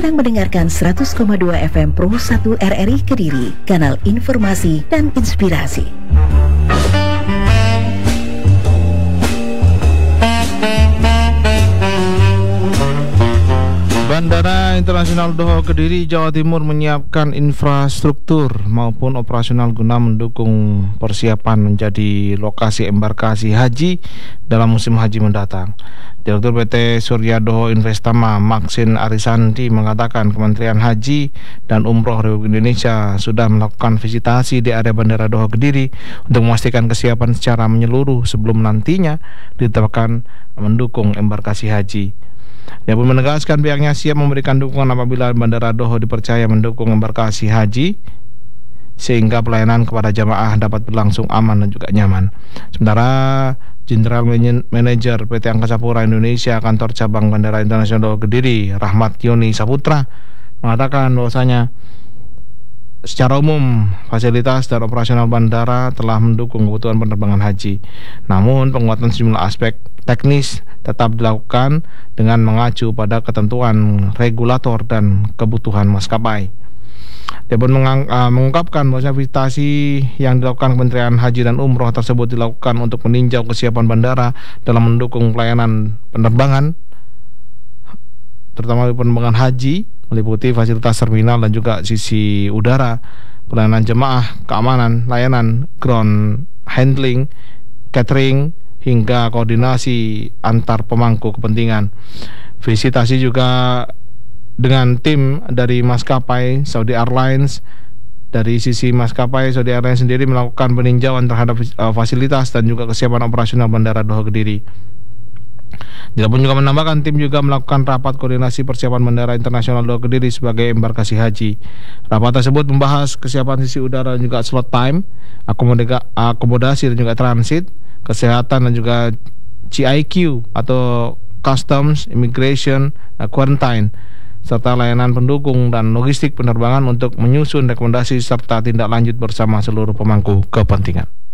sedang mendengarkan 100,2 FM Pro 1 RRI Kediri, kanal informasi dan inspirasi. Bandara Internasional Doho Kediri, Jawa Timur menyiapkan infrastruktur maupun operasional guna mendukung persiapan menjadi lokasi embarkasi haji dalam musim haji mendatang. Direktur PT Surya Doho Investama Maksin Arisandi mengatakan Kementerian Haji dan Umroh Republik Indonesia sudah melakukan visitasi di area Bandara Doho Kediri untuk memastikan kesiapan secara menyeluruh sebelum nantinya ditetapkan mendukung embarkasi haji. Dia pun menegaskan pihaknya siap memberikan dukungan apabila Bandara Doho dipercaya mendukung embarkasi haji sehingga pelayanan kepada jamaah dapat berlangsung aman dan juga nyaman. Sementara General Manager PT Angkasa Pura Indonesia Kantor Cabang Bandara Internasional Doho Kediri, Rahmat Yoni Saputra, mengatakan bahwasanya secara umum fasilitas dan operasional bandara telah mendukung kebutuhan penerbangan haji. Namun penguatan sejumlah aspek teknis tetap dilakukan dengan mengacu pada ketentuan regulator dan kebutuhan maskapai. Dia pun mengungkapkan bahwa visitasi yang dilakukan Kementerian Haji dan Umroh tersebut dilakukan untuk meninjau kesiapan bandara dalam mendukung pelayanan penerbangan, terutama penerbangan haji, meliputi fasilitas terminal dan juga sisi udara, pelayanan jemaah, keamanan, layanan, ground handling, catering, hingga koordinasi antar pemangku kepentingan. Visitasi juga dengan tim dari maskapai Saudi Airlines. Dari sisi maskapai Saudi Airlines sendiri melakukan peninjauan terhadap fasilitas dan juga kesiapan operasional Bandara Doho Kediri. Dia pun juga menambahkan tim juga melakukan rapat koordinasi persiapan Bandara Internasional Doho Kediri sebagai embarkasi haji. Rapat tersebut membahas kesiapan sisi udara dan juga slot time, akomodasi dan juga transit, kesehatan dan juga CIQ atau Customs, Immigration, Quarantine, serta layanan pendukung dan logistik penerbangan untuk menyusun rekomendasi serta tindak lanjut bersama seluruh pemangku kepentingan.